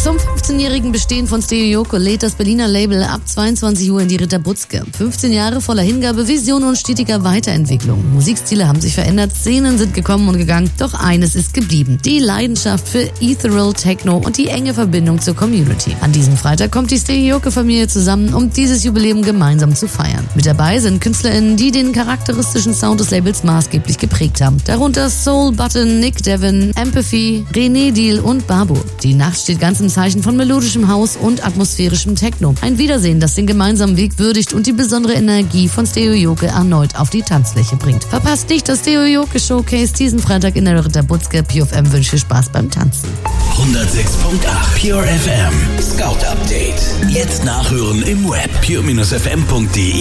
Zum 15-jährigen Bestehen von Stereoyoko lädt das Berliner Label ab 22 Uhr in die Ritter Butzke. 15 Jahre voller Hingabe, Vision und stetiger Weiterentwicklung. Musikstile haben sich verändert, Szenen sind gekommen und gegangen, doch eines ist geblieben: die Leidenschaft für Ethereal Techno und die enge Verbindung zur Community. An diesem Freitag kommt die Stereoyoko-Familie zusammen, um dieses Jubiläum gemeinsam zu feiern. Mit dabei sind KünstlerInnen, die den charakteristischen Sound des Labels maßgeblich geprägt haben. Darunter Soul Button, Nick Devon, Empathy, René Deal und Babu. Die Nacht steht ganz im Zeichen von melodischem Haus und atmosphärischem Techno. Ein Wiedersehen, das den gemeinsamen Weg würdigt und die besondere Energie von Stereoyoko erneut auf die Tanzfläche bringt. Verpasst nicht das Stereoyoko Showcase diesen Freitag in der Ritter Butzke. Pure FM wünscht viel Spaß beim Tanzen. 106.8 Pure FM Scout Update. Jetzt nachhören im Web pure-fm.de.